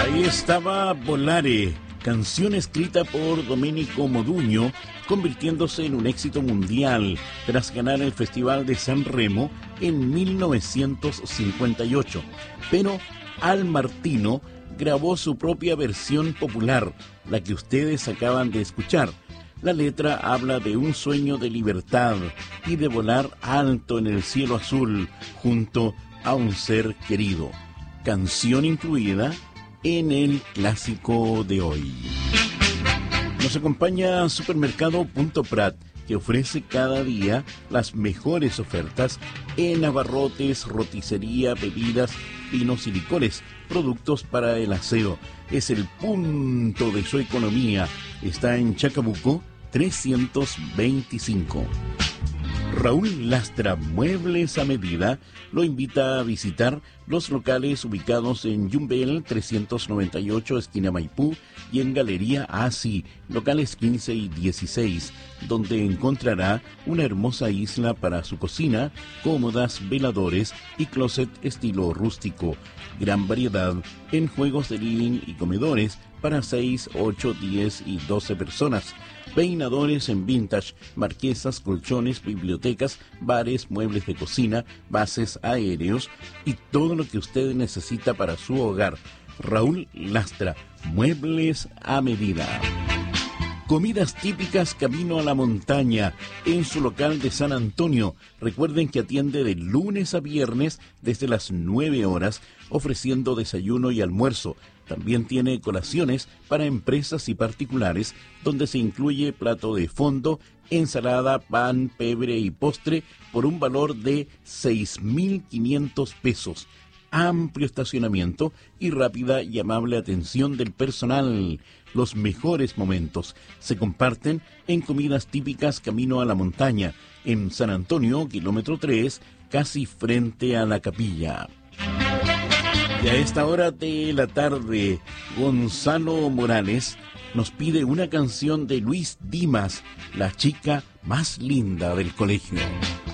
Ahí estaba Volare, canción escrita por Domenico Modugno, convirtiéndose en un éxito mundial tras ganar el Festival de San Remo en 1958. Pero Al Martino grabó su propia versión popular, la que ustedes acaban de escuchar. La letra habla de un sueño de libertad y de volar alto en el cielo azul junto a un ser querido. Canción incluida en el clásico de hoy. Nos acompaña Supermercado.prat, que ofrece cada día las mejores ofertas en abarrotes, roticería, bebidas, vinos y licores, productos para el aseo. Es el punto de su economía. Está en Chacabuco 325. Raúl Lastra, Muebles a Medida, lo invita a visitar los locales ubicados en Yumbel 398, esquina Maipú, y en Galería Asi, locales 15 y 16, donde encontrará una hermosa isla para su cocina, cómodas, veladores y closet estilo rústico. Gran variedad en juegos de living y comedores para 6, 8, 10 y 12 personas. Peinadores en vintage, marquesas, colchones, bibliotecas, bares, muebles de cocina, bases aéreos y todo lo que usted necesita para su hogar. Raúl Lastra, Muebles a Medida. Comidas típicas camino a la montaña en su local de San Antonio. Recuerden que atiende de lunes a viernes desde las 9 horas, ofreciendo desayuno y almuerzo. También tiene colaciones para empresas y particulares, donde se incluye plato de fondo, ensalada, pan, pebre y postre por un valor de 6.500 pesos. Amplio estacionamiento y rápida y amable atención del personal. Los mejores momentos se comparten en comidas típicas camino a la montaña, en San Antonio, kilómetro 3, casi frente a la capilla. Y a esta hora de la tarde, Gonzalo Morales nos pide una canción de Luis Dimas, la chica más linda del colegio.